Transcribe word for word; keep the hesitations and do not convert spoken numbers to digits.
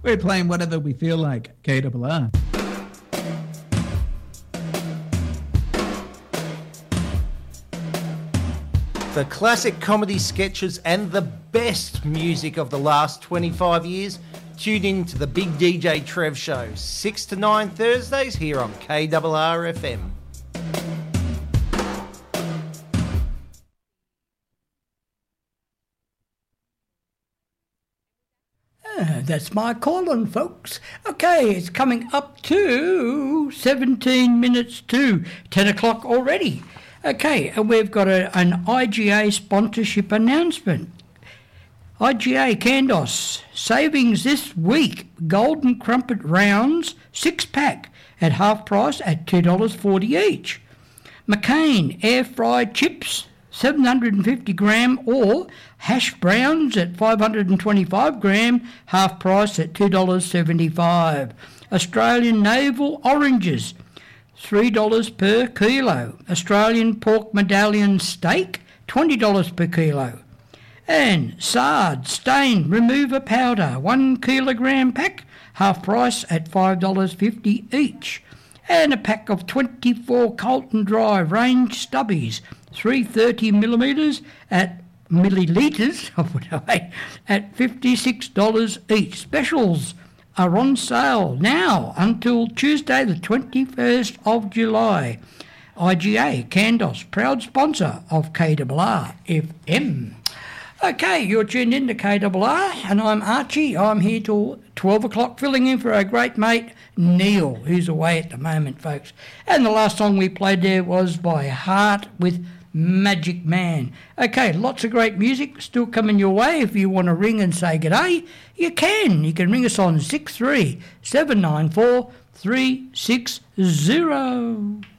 We're playing whatever we feel like, K R R. The classic comedy sketches and the best music of the last twenty-five years. Tune in to the Big D J Trev Show, six to nine Thursdays here on K R R F M. Ah, that's my calling, folks. Okay, it's coming up to seventeen minutes to ten o'clock already. Okay, and we've got a, an I G A sponsorship announcement. I G A Candos, savings this week, Golden Crumpet Rounds, six-pack at half price at two dollars forty each. McCain air-fried chips, seven hundred fifty gram, or hash browns at five hundred twenty-five gram, half price at two dollars seventy-five. Australian navel oranges, three dollars per kilo. Australian pork medallion steak, twenty dollars per kilo. And Sard stain remover powder, one kilogram pack, half price at five dollars fifty each. And a pack of twenty-four Colton Drive range stubbies, three thirty millimetres at millilitres at fifty-six dollars each. Specials are on sale now until Tuesday the twenty-first of July. I G A Candos, proud sponsor of K R R F M. Okay, you're tuned in to K R R and I'm Archie. I'm here till twelve o'clock filling in for our great mate Neil, who's away at the moment, folks. And the last song we played there was by Heart with Magic Man. Okay, lots of great music still coming your way. If you want to ring and say g'day, you can. You can ring us on six three seven nine four three six zero.